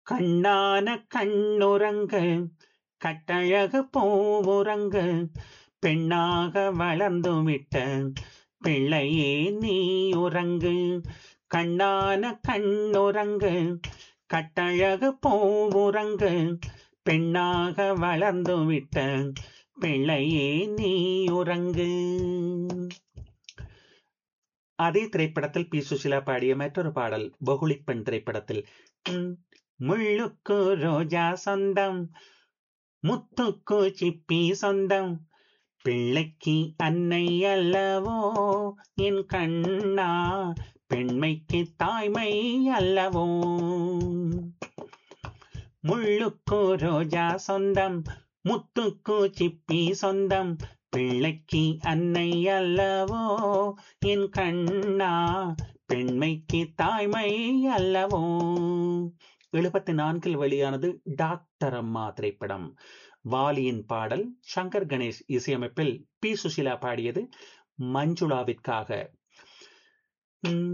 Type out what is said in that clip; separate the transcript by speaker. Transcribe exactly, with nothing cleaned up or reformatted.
Speaker 1: கண்ணான கண்ணுறங்கு கட்டழகு பூவுறங்கு பெண்ணாக வளர்ந்து விட்ட பிள்ளையே நீ உறங்கு. கண்ணான கண்ணுறங்கு கட்டழகு பூவுறங்கு பெண்ணாக வளர்ந்து விட்ட பிள்ளையே நீ உறங்கு. அதே திரைப்படத்தில் பி சுசிலா பாடிய மற்றொரு பாடல் பகுளிப் பெண் திரைப்படத்தில் ம், முள்ளுக்கு ரோஜா சொந்தம், முத்துக்கு சிப்பி சொந்தம், பிள்ளைக்கு அன்னை அல்லவோ என் கண்ணா, பெண்மைக்கு தாய்மை அல்லவோ. முள்ளுக்கு ரோஜா சொந்தம், முத்துக்கு சிப்பி சொந்தம், பிள்ளைக்கு அன்னை அல்லவோ என் கண்ணா, பெண்மைக்கு தாய்மை அல்லவோ. எழுபத்தி நான்கில் வெளியானது டாக்டர் அம்மா திரைப்படம். வாலியின் பாடல், சங்கர் கணேஷ் இசையமைப்பில் பி சுசிலா பாடியது மஞ்சுளாவிற்காக.